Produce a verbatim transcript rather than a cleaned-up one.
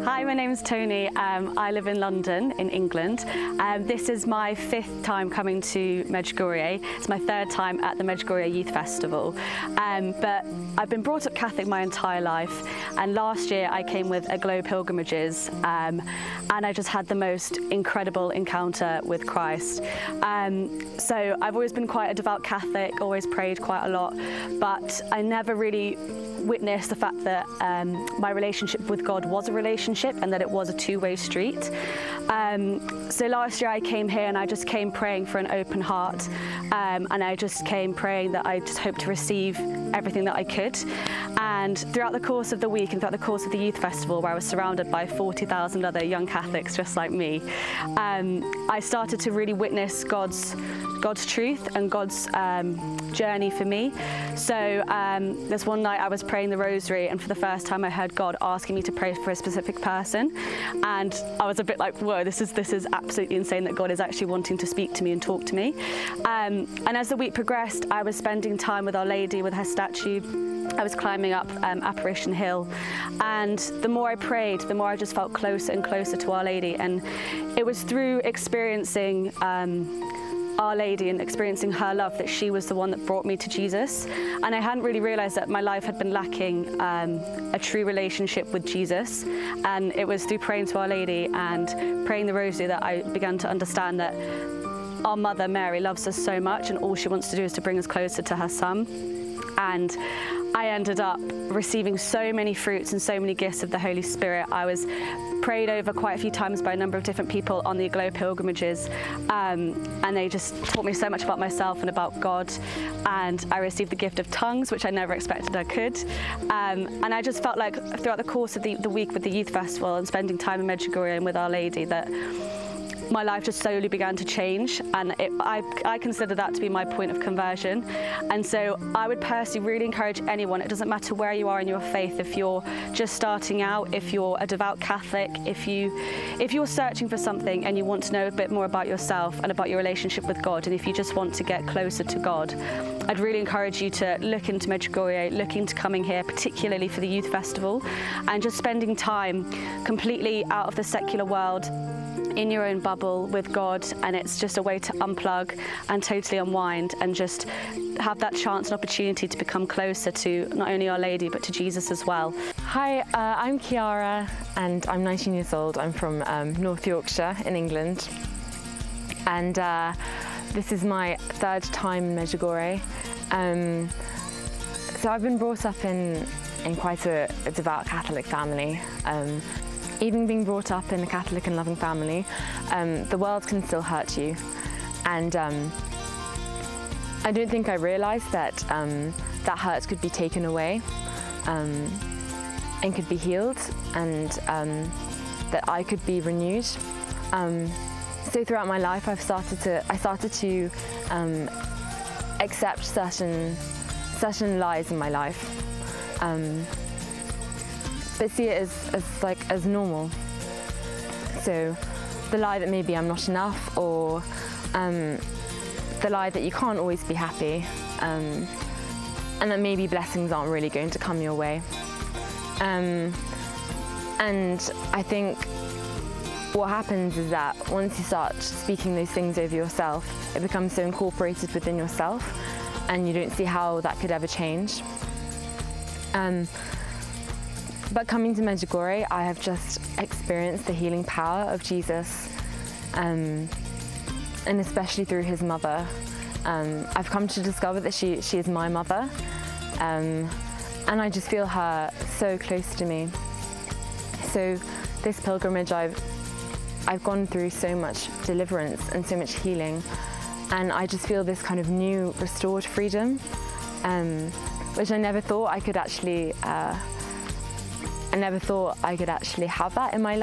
Hi, my name's Tony. Um, I live in London, in England. Um, this is my fifth time coming to Medjugorje. It's my third time at the Medjugorje Youth Festival. Um, but I've been brought up Catholic my entire life, and last year I came with Aglow Pilgrimages, um, and I just had the most incredible encounter with Christ. Um, so I've always been quite a devout Catholic, always prayed quite a lot, but I never really witnessed the fact that um, my relationship with God was a relationship and that it was a two-way street. Um, so last year I came here and I just came praying for an open heart, um, and I just came praying that I just hope to receive everything that I could. And throughout the course of the week and throughout the course of the Youth Festival, where I was surrounded by forty thousand other young Catholics just like me, um, I started to really witness God's God's truth and God's um, journey for me. So um, there's one night I was praying the rosary, and for the first time I heard God asking me to pray for a specific person, and I was a bit like, whoa, this is this is absolutely insane that God is actually wanting to speak to me and talk to me. Um, and as the week progressed, I was spending time with Our Lady, with her statue. I was climbing up um, Apparition Hill, and the more I prayed, the more I just felt closer and closer to Our Lady. And it was through experiencing um, Our Lady and experiencing her love that she was the one that brought me to Jesus. And I hadn't really realised that my life had been lacking um, a true relationship with Jesus. And it was through praying to Our Lady and praying the rosary that I began to understand that our mother Mary loves us so much, and all she wants to do is to bring us closer to her son. And I ended up receiving so many fruits and so many gifts of the Holy Spirit. I was prayed over quite a few times by a number of different people on the Aglow Pilgrimages, um, and they just taught me so much about myself and about God. And I received the gift of tongues, which I never expected I could. Um, and I just felt like throughout the course of the, the week with the Youth Festival and spending time in Medjugorje and with Our Lady, that my life just slowly began to change, and it, I, I consider that to be my point of conversion. And so I would personally really encourage anyone, it doesn't matter where you are in your faith, if you're just starting out, if you're a devout Catholic, if, you, if you're searching for something and you want to know a bit more about yourself and about your relationship with God, and if you just want to get closer to God, I'd really encourage you to look into Medjugorje, look into coming here, particularly for the Youth Festival, and just spending time completely out of the secular world, in your own bubble with God. And it's just a way to unplug and totally unwind and just have that chance and opportunity to become closer to not only Our Lady but to Jesus as well. Hi, uh, I'm Kiara and I'm nineteen years old. I'm from um, North Yorkshire in England, and uh, this is my third time in Medjugorje. Um, so I've been brought up in, in quite a, a devout Catholic family. Um, Even being brought up in a Catholic and loving family, um, the world can still hurt you. And um, I don't think I realised that um, that hurt could be taken away um, and could be healed, and um, that I could be renewed. Um, so throughout my life, I've started to, I started to um, accept certain, certain lies in my life. Um, but see it as, as like as normal. So the lie that maybe I'm not enough, or um, the lie that you can't always be happy, um, and that maybe blessings aren't really going to come your way. Um, and I think what happens is that once you start speaking those things over yourself, it becomes so incorporated within yourself, and you don't see how that could ever change. Um, But coming to Medjugorje, I have just experienced the healing power of Jesus, um, and especially through his mother. Um, I've come to discover that she, she is my mother, um, and I just feel her so close to me. So this pilgrimage, I've, I've gone through so much deliverance and so much healing, and I just feel this kind of new restored freedom, um, which I never thought I could actually uh, I never thought I could actually have that in my life.